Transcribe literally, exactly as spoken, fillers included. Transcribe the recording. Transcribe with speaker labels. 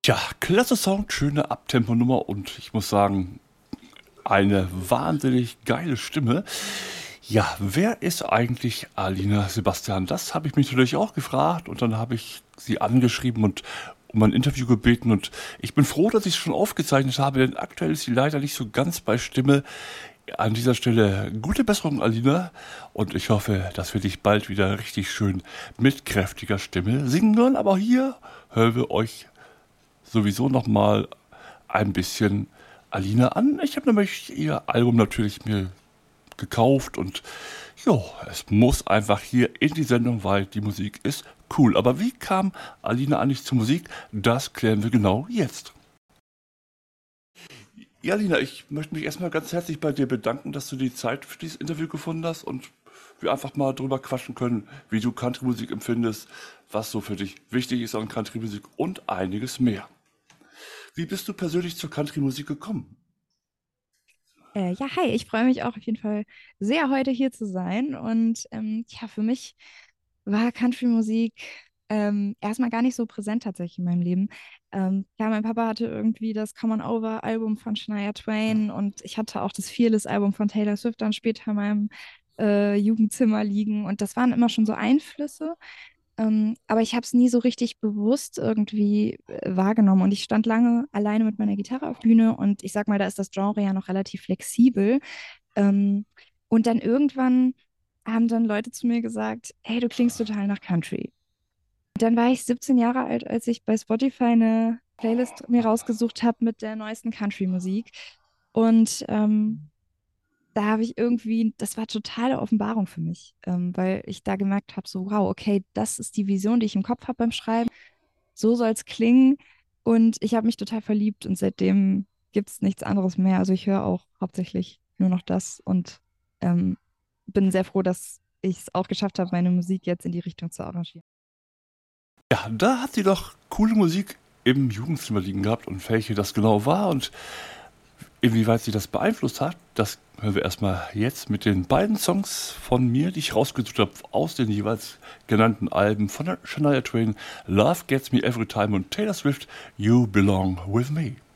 Speaker 1: Ja, klasse Sound, schöne Abtempo-Nummer und ich muss sagen, eine wahnsinnig geile Stimme. Ja, wer ist eigentlich Alina Sebastian? Das habe ich mich natürlich auch gefragt und dann habe ich sie angeschrieben und um ein Interview gebeten und ich bin froh, dass ich es schon aufgezeichnet habe, denn aktuell ist sie leider nicht so ganz bei Stimme. An dieser Stelle gute Besserung, Alina, und ich hoffe, dass wir dich bald wieder richtig schön mit kräftiger Stimme singen hören, aber hier hören wir euch sowieso noch mal ein bisschen Alina an. Ich habe nämlich ihr Album natürlich mir gekauft und ja, es muss einfach hier in die Sendung, weil die Musik ist cool. Aber wie kam Alina eigentlich zur Musik? Das klären wir genau jetzt. Ja, Alina, ich möchte mich erstmal ganz herzlich bei dir bedanken, dass du die Zeit für dieses Interview gefunden hast und wir einfach mal drüber quatschen können, wie du Country-Musik empfindest, was so für dich wichtig ist an Country-Musik und einiges mehr. Wie bist du persönlich zur Country-Musik gekommen?
Speaker 2: Äh, ja, hi, ich freue mich auch auf jeden Fall sehr, heute hier zu sein. Und ähm, ja, für mich war Country-Musik ähm, erstmal gar nicht so präsent tatsächlich in meinem Leben. Ähm, ja, mein Papa hatte irgendwie das Come On Over-Album von Shania Twain und ich hatte auch das Fearless-Album von Taylor Swift dann später in meinem äh, Jugendzimmer liegen. Und das waren immer schon so Einflüsse. Ähm, aber ich habe es nie so richtig bewusst irgendwie äh, wahrgenommen. Und ich stand lange alleine mit meiner Gitarre auf Bühne und ich sag mal, da ist das Genre ja noch relativ flexibel. Ähm, und dann irgendwann haben dann Leute zu mir gesagt, hey, du klingst total nach Country. Und dann war ich siebzehn Jahre alt, als ich bei Spotify eine Playlist mir rausgesucht habe mit der neuesten Country-Musik. Und ähm, da habe ich irgendwie, das war totale Offenbarung für mich, ähm, weil ich da gemerkt habe, so, wow, okay, das ist die Vision, die ich im Kopf habe beim Schreiben. So soll es klingen. Und ich habe mich total verliebt und seitdem gibt es nichts anderes mehr. Also ich höre auch hauptsächlich nur noch das und ähm, bin sehr froh, dass ich es auch geschafft habe, meine Musik jetzt in die Richtung zu arrangieren.
Speaker 1: Ja, da hat sie doch coole Musik im Jugendzimmer liegen gehabt und welche das genau war und inwieweit sie das beeinflusst hat, das hören wir erstmal jetzt mit den beiden Songs von mir, die ich rausgesucht habe aus den jeweils genannten Alben von der Shania Twain, Love Gets Me Every Time und Taylor Swift, You Belong With Me.